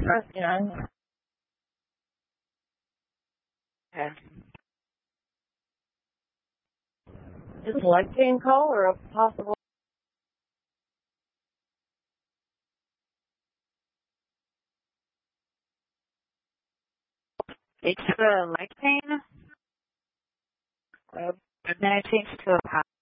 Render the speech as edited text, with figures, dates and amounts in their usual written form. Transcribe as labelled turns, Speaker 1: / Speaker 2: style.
Speaker 1: Okay. Is a leg pain call or a possible?
Speaker 2: It's a leg pain. Then it changed to a